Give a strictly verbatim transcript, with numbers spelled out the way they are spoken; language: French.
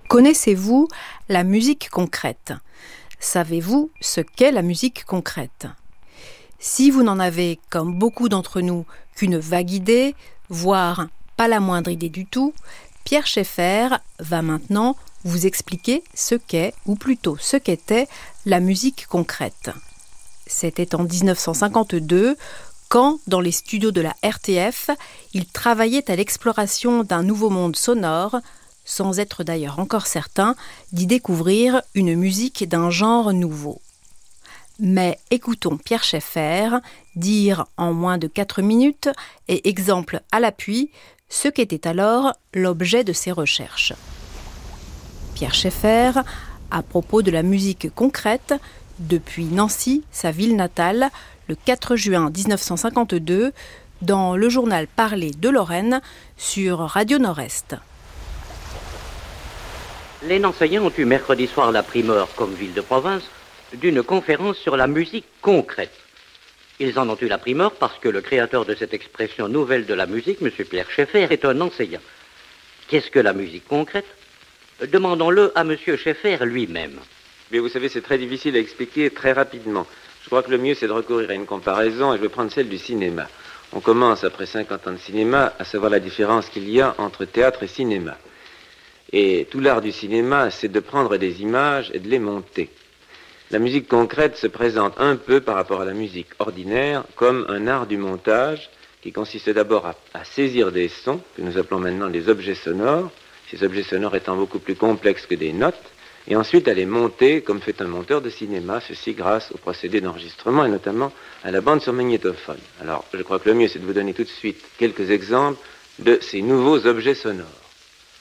Connaissez-vous la musique concrète ? Savez-vous ce qu'est la musique concrète ? Si vous n'en avez, comme beaucoup d'entre nous, qu'une vague idée, voire pas la moindre idée du tout, Pierre Schaeffer va maintenant vous expliquer ce qu'est, ou plutôt ce qu'était, la musique concrète. C'était en dix-neuf cent cinquante-deux, quand, dans les studios de la R T F, il travaillait à l'exploration d'un nouveau monde sonore, sans être d'ailleurs encore certain d'y découvrir une musique d'un genre nouveau. Mais écoutons Pierre Schaeffer dire en moins de quatre minutes, et exemple à l'appui, ce qu'était alors l'objet de ses recherches. Pierre Schaeffer, à propos de la musique concrète, depuis Nancy, sa ville natale, le quatre juin dix-neuf cent cinquante-deux, dans le journal Parler de Lorraine, sur Radio Nord-Est. Les Nancéiens ont eu mercredi soir la primeur, comme ville de province, d'une conférence sur la musique concrète. Ils en ont eu la primeur parce que le créateur de cette expression nouvelle de la musique, M. Pierre Schaeffer, est un Nancéien. Qu'est-ce que la musique concrète ? Demandons-le à M. Schaeffer lui-même. Mais vous savez, c'est très difficile à expliquer très rapidement. Je crois que le mieux, c'est de recourir à une comparaison, et je vais prendre celle du cinéma. On commence, après cinquante ans de cinéma, à savoir la différence qu'il y a entre théâtre et cinéma. Et tout l'art du cinéma, c'est de prendre des images et de les monter. La musique concrète se présente un peu par rapport à la musique ordinaire comme un art du montage qui consiste d'abord à, à saisir des sons, que nous appelons maintenant des objets sonores, ces objets sonores étant beaucoup plus complexes que des notes, et ensuite à les monter comme fait un monteur de cinéma, ceci grâce au procédé d'enregistrement et notamment à la bande sur magnétophone. Alors je crois que le mieux c'est de vous donner tout de suite quelques exemples de ces nouveaux objets sonores.